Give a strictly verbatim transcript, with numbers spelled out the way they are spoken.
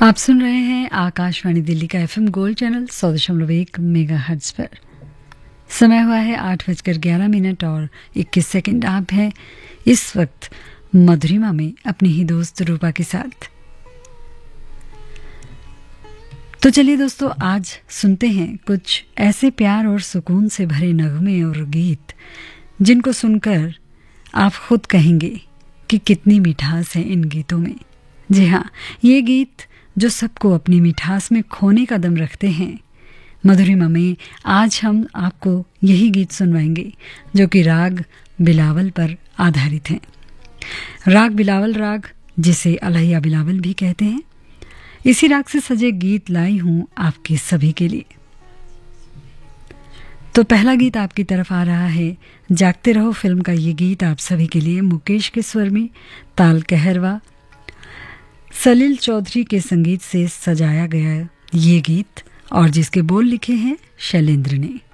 आप सुन रहे हैं आकाशवाणी दिल्ली का एफएम गोल्ड चैनल सौ दशमलव एक मेगा हर्ट्ज पर। समय हुआ है आठ बजकर ग्यारह मिनट और इक्कीस सेकंड। आप हैं इस वक्त मधुरिमा में अपनी ही दोस्त रूपा के साथ। तो चलिए दोस्तों, आज सुनते हैं कुछ ऐसे प्यार और सुकून से भरे नगमे और गीत जिनको सुनकर आप खुद कहेंगे कि कितनी मिठास है इन गीतों में। जी हाँ, ये गीत जो सबको अपनी मिठास में खोने का दम रखते हैं। मधुरिमा में आज हम आपको यही गीत सुनवाएंगे जो कि राग बिलावल पर आधारित हैं। राग बिलावल राग, जिसे अलैया बिलावल भी कहते हैं, इसी राग से सजे गीत लाई हूं आपके सभी के लिए। तो पहला गीत आपकी तरफ आ रहा है। जागते रहो फिल्म का ये गीत आप सभी के लिए मुकेश के स्वर में, ताल कहरवा, सलील चौधरी के संगीत से सजाया गया ये गीत और जिसके बोल लिखे हैं शैलेंद्र ने।